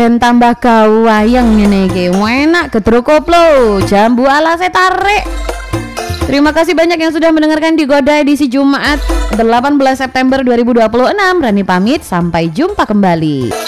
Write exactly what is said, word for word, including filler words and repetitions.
ben tambah gawayang ngene iki. Enak gedro koplo, jambu alase tarik. Terima kasih banyak yang sudah mendengarkan Digoda edisi Jumat delapan belas September dua ribu dua puluh enam. Rani pamit, sampai jumpa kembali.